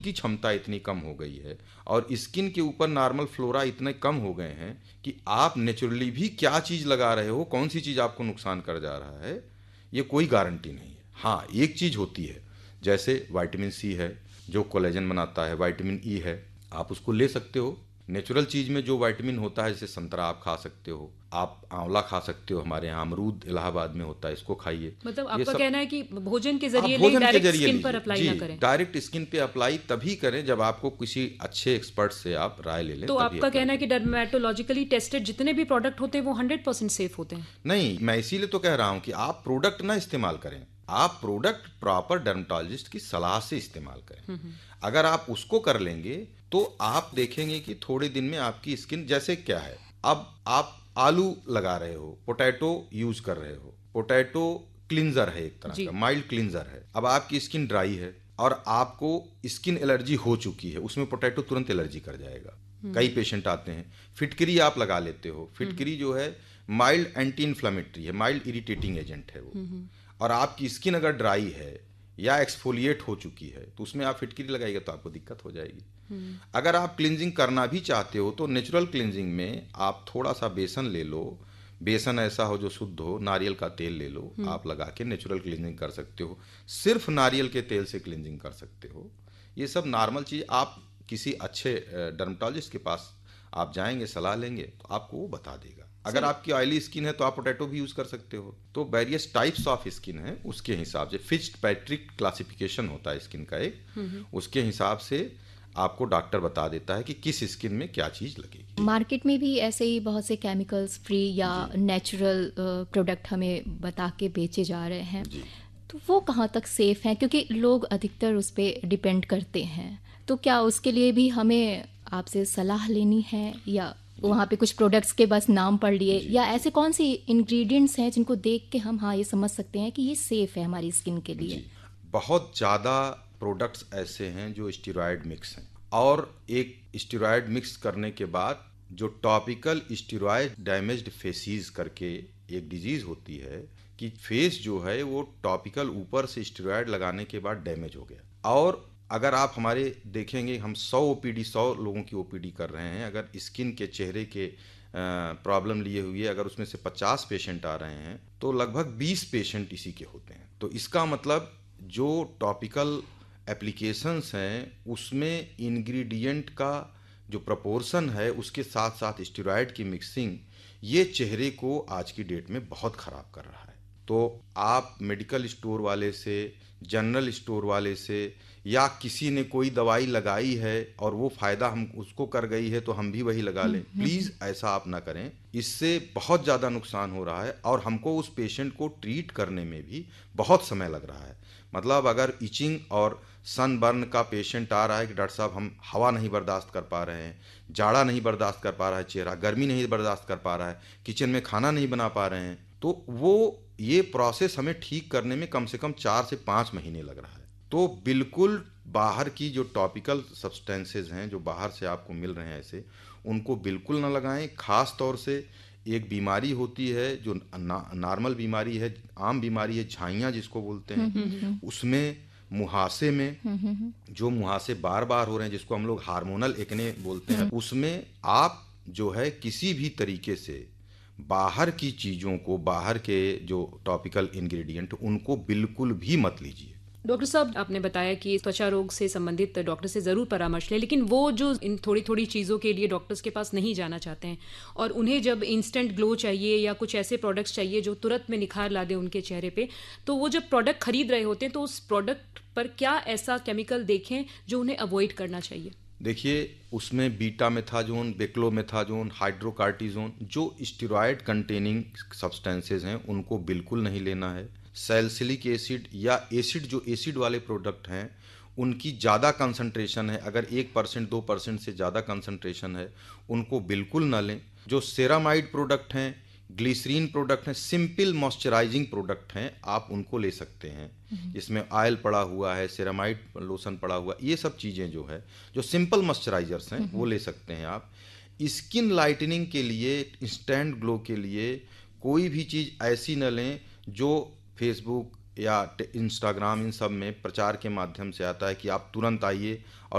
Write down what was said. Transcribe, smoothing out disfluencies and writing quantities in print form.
की क्षमता इतनी कम हो गई है और स्किन के ऊपर नॉर्मल फ्लोरा इतने कम हो गए हैं कि आप नेचुरली भी क्या चीज़ लगा रहे हो, कौन सी चीज़ आपको नुकसान कर जा रहा है, ये कोई गारंटी नहीं है। हाँ, एक चीज़ होती है, जैसे विटामिन सी है जो कोलेजन बनाता है, विटामिन ई है, आप उसको ले सकते हो। नेचुरल चीज़ में जो विटामिन होता है, जैसे संतरा आप खा सकते हो, आप आंवला खा सकते हो, हमारे यहाँ अमरूद इलाहाबाद में होता है, इसको खाइए। मतलब ये आपका सब कहना है कि भोजन के आप जरिए ले, भोजन के डायरेक्ट जरिए स्किन पर लीजिए अप्लाई जी। ना करें। डायरेक्ट स्किन पे अप्लाई तभी करें जब आपको किसी अच्छे एक्सपर्ट से आप राय ले लें, तो तभी आपका अप्लाई कहना है कि करें। डर्मेटोलॉजिकली टेस्टेड जितने भी प्रोडक्ट होते हैं वो 100% सेफ होते हैं? नहीं, मैं इसीलिए तो कह रहा हूं कि आप प्रोडक्ट ना इस्तेमाल करें, आप प्रोडक्ट प्रॉपर डर्मेटोलॉजिस्ट की सलाह से इस्तेमाल करें। अगर आप उसको कर लेंगे तो आप देखेंगे कि थोड़े दिन में आपकी स्किन, जैसे क्या है, अब आप आलू लगा रहे हो, पोटैटो यूज कर रहे हो, पोटैटो क्लिंजर है, एक तरह जी। का माइल्ड क्लिंजर है। अब आपकी स्किन ड्राई है और आपको स्किन एलर्जी हो चुकी है, उसमें पोटैटो तुरंत एलर्जी कर जाएगा। कई पेशेंट आते हैं, फिटकरी आप लगा लेते हो, फिटकरी जो है माइल्ड एंटी इन्फ्लेमेटरी है, माइल्ड इरिटेटिंग एजेंट है वो, और आपकी स्किन अगर ड्राई है या एक्सफोलिएट हो चुकी है तो उसमें आप फिटकरी लगाइएगा तो आपको दिक्कत हो जाएगी। अगर आप क्लिंजिंग करना भी चाहते हो तो नेचुरल क्लिंजिंग में आप थोड़ा सा बेसन ले लो, बेसन ऐसा हो जो शुद्ध हो, नारियल का तेल ले लो, आप लगा के नेचुरल क्लिंजिंग कर सकते हो। सिर्फ नारियल के तेल से क्लिंजिंग कर सकते हो। ये सब नॉर्मल चीज़, आप किसी अच्छे डर्मेटोलॉजिस्ट के पास आप जाएंगे, सलाह लेंगे तो आपको वो बता देगा। अगर आपकी ऑयली स्किन है तो आप पोटैटो भी यूज कर सकते हो। तो वेरियस टाइप्स ऑफ स्किन है, उसके हिसाब से फिट्जपैट्रिक क्लासिफिकेशन होता है स्किन का एक, उसके हिसाब से आपको डॉक्टर बता देता है कि किस स्किन में क्या चीज़ लगेगी। मार्केट में भी ऐसे ही बहुत से केमिकल्स फ्री या नेचुरल प्रोडक्ट हमें बता के बेचे जा रहे हैं, जी। तो वो कहाँ तक सेफ हैं? क्योंकि लोग अधिकतर उस पर डिपेंड करते हैं, तो क्या उसके लिए भी हमें आपसे सलाह लेनी है, या वहाँ पे कुछ प्रोडक्ट्स के बस नाम पढ़ लिए, या ऐसे कौन सी इंग्रेडिएंट्स हैं जिनको देख के हम हाँ ये समझ सकते हैं कि ये सेफ है हमारी स्किन के लिए? जी, बहुत ज़्यादा प्रोडक्ट्स ऐसे हैं जो स्टेरॉयड मिक्स हैं, और एक स्टेरॉयड मिक्स करने के बाद जो टॉपिकल स्टेरॉयड डैमेज्ड फेसिस करके एक डिजीज़ होती है कि फेस जो है वो टॉपिकल ऊपर से स्टेरॉयड लगाने के बाद डैमेज हो गया। और अगर आप हमारे देखेंगे, हम 100 ओपीडी 100 लोगों की ओपीडी कर रहे हैं, अगर स्किन के चेहरे के प्रॉब्लम लिए हुए अगर उसमें से 50 पेशेंट आ रहे हैं तो लगभग 20 पेशेंट इसी के होते हैं। तो इसका मतलब जो टॉपिकल एप्लीकेशंस हैं उसमें इंग्रेडिएंट का जो प्रोपोर्शन है उसके साथ साथ स्टेरॉयड की मिक्सिंग, ये चेहरे को आज की डेट में बहुत ख़राब कर रहा है। तो आप मेडिकल स्टोर वाले से, जनरल स्टोर वाले से, या किसी ने कोई दवाई लगाई है और वो फ़ायदा हम उसको कर गई है तो हम भी वही लगा लें, प्लीज़ ऐसा आप ना करें। इससे बहुत ज़्यादा नुकसान हो रहा है और हमको उस पेशेंट को ट्रीट करने में भी बहुत समय लग रहा है। मतलब अगर इचिंग और सनबर्न का पेशेंट आ रहा है कि डॉक्टर साहब हम हवा नहीं बर्दाश्त कर पा रहे हैं, जाड़ा नहीं बर्दाश्त कर पा रहा है चेहरा, गर्मी नहीं बर्दाश्त कर पा रहा है, किचन में खाना नहीं बना पा रहे हैं, तो वो ये प्रोसेस हमें ठीक करने में कम से कम 4 से 5 महीने लग रहा है। तो बिल्कुल बाहर की जो टॉपिकल सब्सटेंसेस हैं जो बाहर से आपको मिल रहे हैं ऐसे, उनको बिल्कुल ना लगाएं। ख़ास तौर से एक बीमारी होती है जो नॉर्मल बीमारी है, आम बीमारी है, झाइयाँ जिसको बोलते हैं, उसमें मुहासे में जो मुहासे बार बार हो रहे हैं जिसको हम लोग हार्मोनल एक्ने बोलते हैं, उसमें आप जो है किसी भी तरीके से बाहर की चीज़ों को, बाहर के जो टॉपिकल इंग्रेडिएंट उनको बिल्कुल भी मत लीजिए। डॉक्टर साहब, आपने बताया कि त्वचा रोग से संबंधित डॉक्टर से ज़रूर परामर्श लें, लेकिन वो जो इन थोड़ी थोड़ी चीज़ों के लिए डॉक्टर्स के पास नहीं जाना चाहते हैं और उन्हें जब इंस्टेंट ग्लो चाहिए या कुछ ऐसे प्रोडक्ट्स चाहिए जो तुरंत में निखार ला दें उनके चेहरे पे, तो वो जब प्रोडक्ट खरीद रहे होते हैं तो उस प्रोडक्ट पर क्या ऐसा केमिकल देखें जो उन्हें अवॉइड करना चाहिए? देखिए, उसमें बीटा मेथाजोन, बेक्लोमेथाजोन, हाइड्रोकार्टिजोन, जो स्टेरॉयड कंटेनिंग सब्सटेंसेस हैं उनको बिल्कुल नहीं लेना है। सैलिसिलिक एसिड या एसिड, जो एसिड वाले प्रोडक्ट हैं उनकी ज़्यादा कंसंट्रेशन है, अगर 1% 2% से ज़्यादा कंसंट्रेशन है, उनको बिल्कुल ना लें। जो सेरामाइड प्रोडक्ट हैं, ग्लिसरीन प्रोडक्ट हैं, सिंपल मॉइस्चराइजिंग प्रोडक्ट हैं, आप उनको ले सकते हैं। इसमें ऑयल पड़ा हुआ है, सेरामाइड लोशन पड़ा हुआ, ये सब चीज़ें जो है जो सिंपल मॉइस्चराइजर्स हैं वो ले सकते हैं आप। स्किन लाइटनिंग के लिए, इंस्टेंट ग्लो के लिए कोई भी चीज़ ऐसी न लें जो फेसबुक या इंस्टाग्राम इन सब में प्रचार के माध्यम से आता है कि आप तुरंत आइए और